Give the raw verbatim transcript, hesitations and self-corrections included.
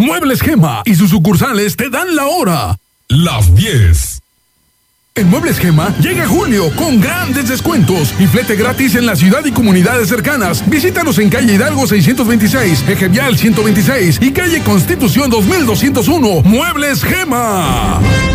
Muebles Gema y sus sucursales te dan la hora. Las diez. En Muebles Gema llega julio con grandes descuentos y flete gratis en la ciudad y comunidades cercanas. Visítanos en calle Hidalgo seiscientos veintiséis, Eje Vial ciento veintiséis y calle Constitución dos mil doscientos uno. Muebles Gema.